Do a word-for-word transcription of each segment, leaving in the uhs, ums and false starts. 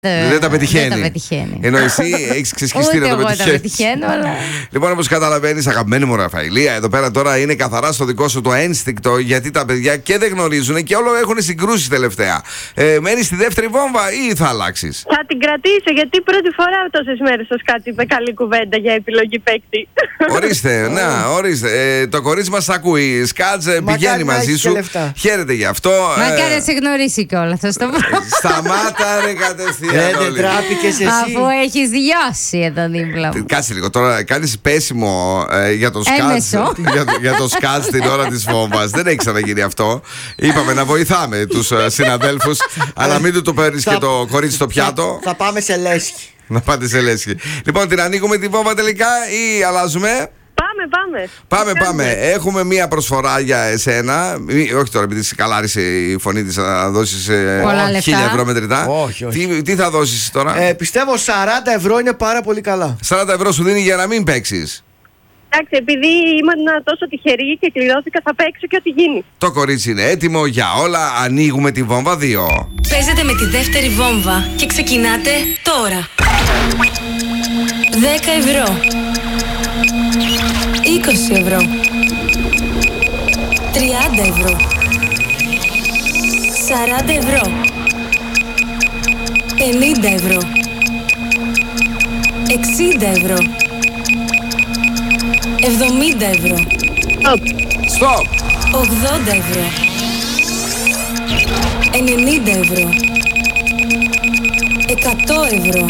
Δεν τα πετυχαίνει. Δεν τα πετυχαίνει. Ενώ εσύ έχεις ξεσχιστεί να το Ούτε εγώ πετυχαίνεις. τα πετυχαίνω, αλλά... Λοιπόν, όπως καταλαβαίνεις, αγαπημένη μου Ραφαηλία, εδώ πέρα τώρα είναι καθαρά στο δικό σου το ένστικτο, γιατί τα παιδιά και δεν γνωρίζουν και όλο έχουν συγκρούσεις τελευταία. Ε, μένεις στη δεύτερη βόμβα ή θα αλλάξεις? Θα την κρατήσω, γιατί πρώτη φορά τόσες μέρες ο Σκάτς είπε καλή κουβέντα για επιλογή παίκτη. Ορίστε, να, ορίστε. Ε, το κορίτσι μας ακούει. Σκάτς ε, πηγαίνει μαζί σου. Χαίρετε γι' αυτό. Μακάρι ε, να σε γνωρίσει κιόλα, θα στο πω. Σταμάτα ρε κατευθείαν. Δεν τράπηκες εσύ. Αφού έχεις διώσει εδώ δίπλα μου. Κάτσε λίγο τώρα, κάνεις πέσιμο ε, για τον Σκάτς. για, για τον Σκάτς την ώρα της βόμβας. Δεν έχει ξαναγίνει αυτό. Είπαμε να βοηθάμε τους ε, συναδέλφους, αλλά μην του το παίρνεις και το κορίτσι στο πιάτο. Θα, θα πάμε σε λέσχη. Να πάτε σε λέσχη. Λοιπόν, την ανοίγουμε τη βόμβα τελικά ή αλλάζουμε? Πάμε, πάμε. Πάμε, πάμε. Έχουμε μία προσφορά για εσένα. Μη- όχι τώρα, επειδή σε καλάρισε η φωνή της να δώσεις ε, Πολλά λεφτά. χίλια ευρώ μετρητά. Όχι, όχι. Τι, τι θα δώσεις τώρα? Ε, πιστεύω σαράντα ευρώ είναι πάρα πολύ καλά. σαράντα ευρώ σου δίνει για να μην παίξεις. Εντάξει, επειδή ήμουν τόσο τυχερή και κληρώθηκα, θα παίξω και ό,τι γίνει. Το κορίτσι είναι έτοιμο για όλα. Ανοίγουμε τη βόμβα δύο. Παίζετε με τη δεύτερη βόμβα και ξεκινάτε τώρα. δέκα ευρώ. είκοσι ευρώ. τριάντα ευρώ. σαράντα ευρώ. πενήντα ευρώ. εξήντα ευρώ. εβδομήντα ευρώ. Stop! ογδόντα ευρώ. ενενήντα ευρώ. εκατό ευρώ.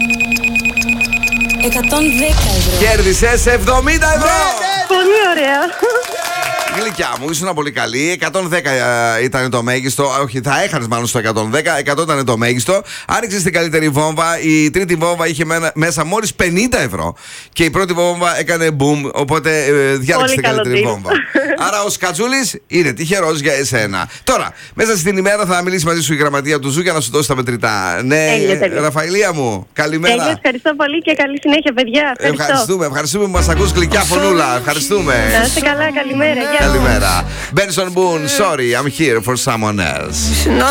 εκατόν δέκα ευρώ. Κέρδισες εβδομήντα ευρώ! Πολύ ωραία. Γλυκιά μου, ήσουν πολύ καλή. εκατόν δέκα ήταν το μέγιστο. Όχι, θα έχανες μάλλον στο εκατόν δέκα. εκατό ήταν το μέγιστο. Άνοιξες την καλύτερη βόμβα. Η τρίτη βόμβα είχε μέσα μόλις πενήντα ευρώ. Και η πρώτη βόμβα έκανε boom. Οπότε ε, διάλεξε την καλύτερη καλό βόμβα. Άρα ο Σκατζούλης είναι τυχερός για εσένα. Τώρα, μέσα στην ημέρα θα μιλήσει μαζί σου η γραμματεία του Ζου για να σου δώσει τα μετρητά. Ναι, Τέλεια, τέλεια. Ραφαηλία μου, καλημέρα. Τέλεια, ευχαριστώ πολύ και καλή συνέχεια, παιδιά. Ευχαριστώ. Ευχαριστούμε, ευχαριστούμε που μας ακούς γλυκιά φωνούλα. Ευχαριστούμε. Να είστε καλά, καλημέρα. Γεια. Καλημέρα. Benson Boone, sorry, I'm here for someone else.